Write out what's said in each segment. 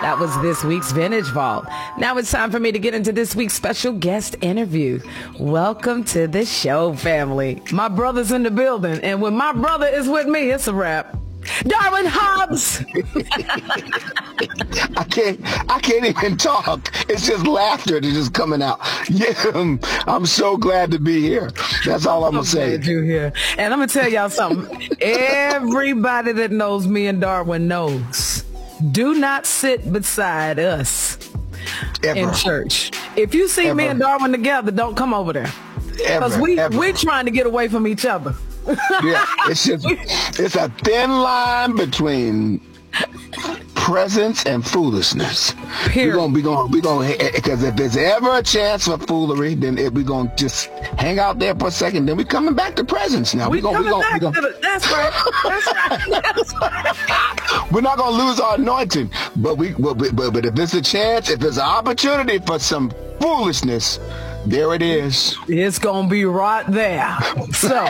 That was this week's Vintage Vault. Now it's time for me to get into this week's special guest interview. Welcome to the show, family. My brother's in the building, and when my brother is with me, it's a wrap. Darwin Hobbs. I can't even talk. It's just laughter that's just coming out. Yeah, I'm so glad to be here. That's all I'm gonna say. Glad you're here. And I'm gonna tell y'all something. Everybody that knows me and Darwin knows. Do not sit beside us in church. If you see me and Darwin together, don't come over there. Because we're trying to get away from each other. Yeah, it's a thin line between presence and foolishness. Period. We're gonna because if there's ever a chance for foolery, then we're gonna just hang out there for a second. Then we're coming back to presence. Now that's right. That's right. We're not gonna lose our anointing, but if there's a chance, if there's an opportunity for some foolishness, there it is. It's gonna be right there. So,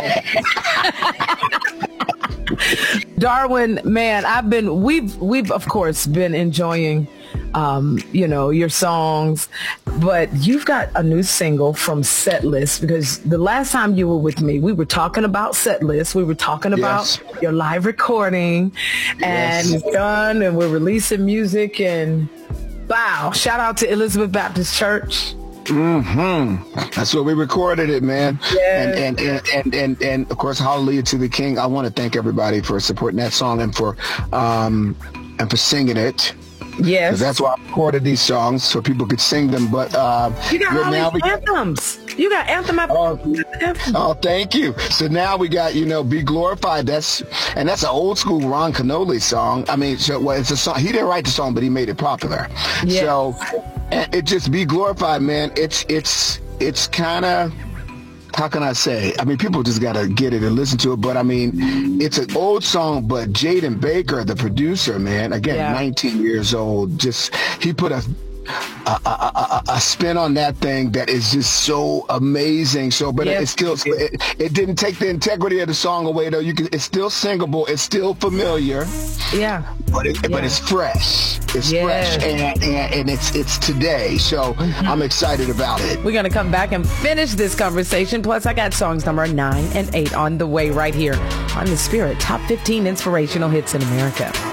Darwin, man, we've of course been enjoying, your songs, but you've got a new single from Setlist, because the last time you were with me, we were talking about Setlist. We were talking about your live recording, and it's done, and we're releasing music, and wow, shout out to Elizabeth Baptist Church. That's where we recorded it, man. Yeah. And of course, hallelujah to the King. I want to thank everybody for supporting that song and for singing it. Yes, that's why I recorded these songs so people could sing them. But you got all these anthems. You got anthem after anthem. Oh, thank you. So now we got Be Glorified. That's an old school Ron Canoli song. I mean, it's a song. He didn't write the song, but he made it popular. Yes. So it just Be Glorified, man. It's kind of, how can I say? I mean, people just got to get it and listen to it. But, I mean, it's an old song, but Jaden Baker, the producer, man, again, 19 years old, he put a spin on that thing that is just so amazing. So, but it's still, it didn't take the integrity of the song away, though. It's still singable. It's still familiar. Yeah. But it's fresh. It's fresh, and it's today. So I'm excited about it. We're gonna come back and finish this conversation. Plus, I got songs number 9 and 8 on the way right here on The Spirit Top 15 Inspirational Hits in America.